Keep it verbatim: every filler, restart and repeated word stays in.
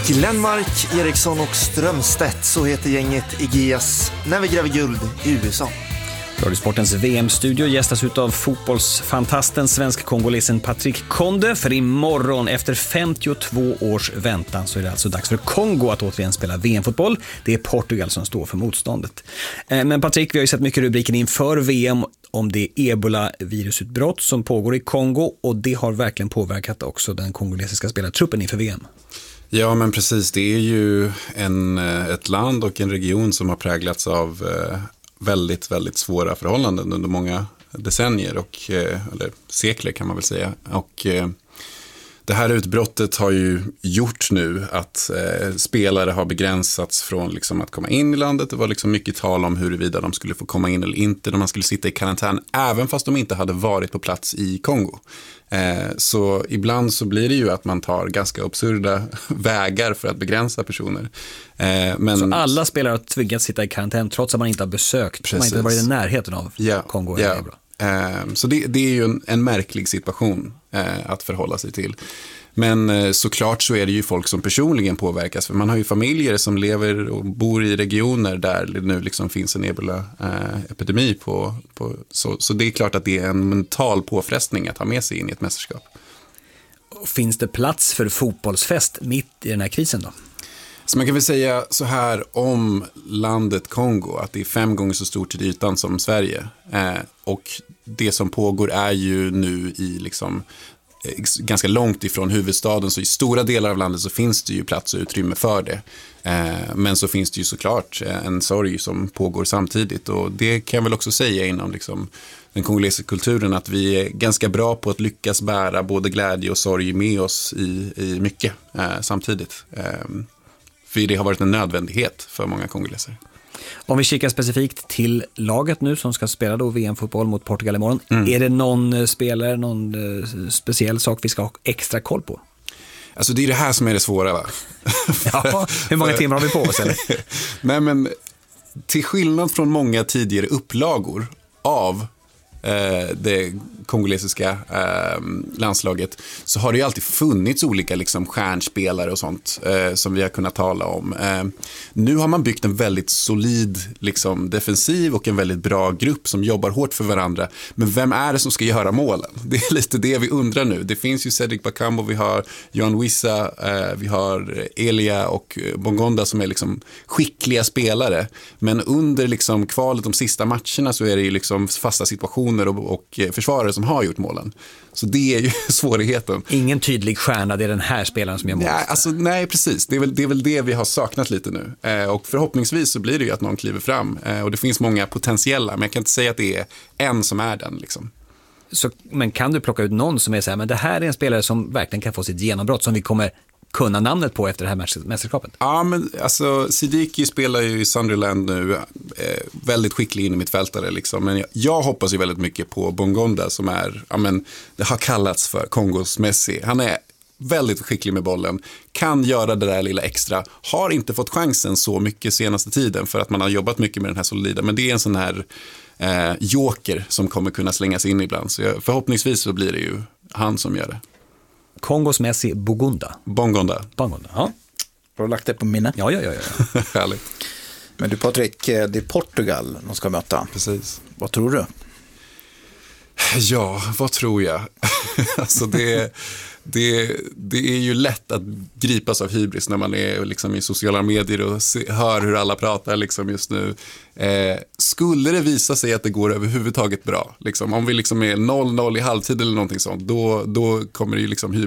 Glenmark, Eriksson och Strömstedt, så heter gänget i G S när vi gräver guld i U S A. Radiosportens V M-studio gästas ut av fotbollsfantasten svensk-kongolesen Patrick Konde. För imorgon efter femtiotvå års väntan så är det alltså dags för Kongo att återigen spela V M-fotboll. Det är Portugal som står för motståndet. Men Patrick, vi har ju sett mycket rubriker inför V M om det ebola-virusutbrott som pågår i Kongo, och det har verkligen påverkat också den kongolesiska spelartruppen inför V M. Ja, men precis. Det är ju en, ett land och en region som har präglats av väldigt, väldigt svåra förhållanden under många decennier och, eller sekler kan man väl säga. Och det här utbrottet har ju gjort nu att eh, spelare har begränsats från liksom, att komma in i landet. Det var liksom mycket tal om huruvida de skulle få komma in eller inte. De skulle sitta i karantän även fast de inte hade varit på plats i Kongo. Eh, så ibland så blir det ju att man tar ganska absurda vägar för att begränsa personer. Eh, men... Så alla spelare har tvingats sitta i karantän trots att man inte har besökt. Precis. Man inte har varit i närheten av ja, Kongo. Ja. Eh, så det, det är ju en, en märklig situation eh, att förhålla sig till. Men eh, såklart så är det ju folk som personligen påverkas. För man har ju familjer som lever och bor i regioner där det nu liksom finns en ebola-epidemi eh, på, på, så, så det är klart att det är en mental påfrestning att ha med sig in i ett mästerskap. Finns det plats för fotbollsfest mitt i den här krisen då? Så man kan väl säga så här om landet Kongo, att det är fem gånger så stort till ytan som Sverige. Eh, och det som pågår är ju nu i liksom eh, ganska långt ifrån huvudstaden, så i stora delar av landet så finns det ju plats och utrymme för det. Eh, men så finns det ju såklart en sorg som pågår samtidigt, och det kan jag väl också säga inom liksom den kongolesiska kulturen, att vi är ganska bra på att lyckas bära både glädje och sorg med oss i, i mycket eh, samtidigt. Eh, För det har varit en nödvändighet för många kongoleser. Om vi kikar specifikt till laget nu som ska spela då V M-fotboll mot Portugal imorgon. Mm. Är det någon spelare, någon speciell sak vi ska ha extra koll på? Alltså det är det här som är det svåra, va? Ja, hur många timmar har vi på oss eller? Nej, men till skillnad från många tidigare upplagor av eh, det kongolesiska eh, landslaget, så har det ju alltid funnits olika liksom stjärnspelare och sånt eh, som vi har kunnat tala om. Eh, nu har man byggt en väldigt solid liksom, defensiv och en väldigt bra grupp som jobbar hårt för varandra. Men vem är det som ska göra målen? Det är lite det vi undrar nu. Det finns ju Cedric Bakambu, vi har Johan Wissa, eh, vi har Elia och Bongonda som är liksom skickliga spelare. Men under liksom kvalet de sista matcherna så är det ju liksom fasta situationer och, och försvarare som har gjort målen. Så det är ju svårigheten. Ingen tydlig stjärna, det är den här spelaren som gör mål. Nej, alltså, nej, precis. Det är, väl, det är väl det vi har saknat lite nu. Eh, och förhoppningsvis så blir det ju att någon kliver fram. Eh, och det finns många potentiella, men jag kan inte säga att det är en som är den. Liksom. Så, men kan du plocka ut någon som är så här, men det här är en spelare som verkligen kan få sitt genombrott, som vi kommer kunna namnet på efter det här mästerskapet? Ja, men alltså Sidiki spelar ju i Sunderland nu, eh, väldigt skicklig in i mittfältare liksom. Men jag, jag hoppas ju väldigt mycket på Bongonda som är, ja men det har kallats för Kongos Messi. Han är väldigt skicklig med bollen, kan göra det där lilla extra, har inte fått chansen så mycket senaste tiden för att man har jobbat mycket med den här solida, men det är en sån här eh, joker som kommer kunna slängas in ibland. Så jag, förhoppningsvis så blir det ju han som gör det. Kongos Messi Bogunda. Bongonda. Bongonda, ja. Har du lagt det på minne? Ja, ja, ja. ja. Härligt. Men du Patrik, det är Portugal de ska möta. Precis. Vad tror du? Ja, vad tror jag? Alltså det, det, det är ju lätt att gripas av hybris när man är liksom i sociala medier och se, hör hur alla pratar liksom just nu. Eh, skulle det visa sig att det går överhuvudtaget bra, liksom, om vi liksom är noll noll i halvtid eller någonting sånt, då, då kommer det ju liksom hybris